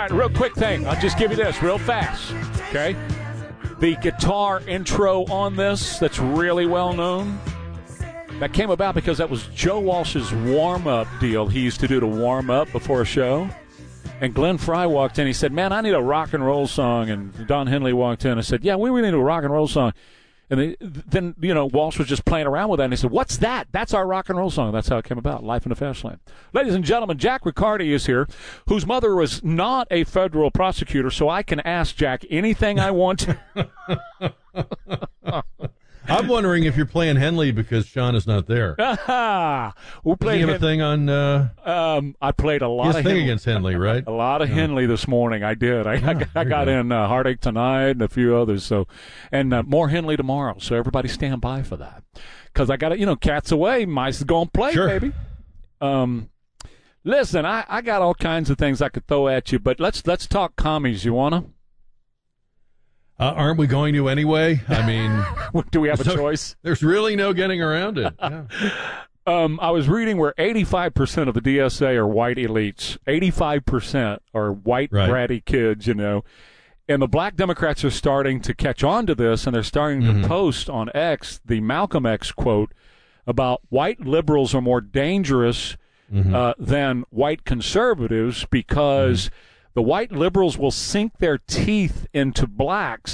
right, real quick thing. I'll just give you this real fast, okay? The guitar intro on this that's really well known, that came about because that was Joe Walsh's warm-up deal he used to do to warm up before a show. And Glenn Fry walked in. He said, man, I need a rock and roll song. And Don Henley walked in and said, yeah, we really need a rock and roll song. And then, Walsh was just playing around with that. And he said, what's that? That's our rock and roll song. That's how it came about, Life in the Fast Lane. Ladies and gentlemen, Jack Riccardi is here, whose mother was not a federal prosecutor, so I can ask Jack anything I want. I'm wondering if you're playing Henley because Sean is not there. We played. Did he have a thing on? I played a lot of thing Henley. against Henley, right? A lot of Henley this morning. I did. I got in Heartache Tonight and a few others. So, and more Henley tomorrow. So everybody stand by for that. Because I got to, cat's away, mice is going to play, sure. Baby. Listen, I got all kinds of things I could throw at you, but let's talk commies. You wanna? Aren't we going to anyway? I mean, do we have a choice? There's really no getting around it. Yeah. I was reading where 85% of the DSA are white elites. 85% are white bratty kids, And the black Democrats are starting to catch on to this, and they're starting to post on X the Malcolm X quote about white liberals are more dangerous than white conservatives because the white liberals will sink their teeth into blacks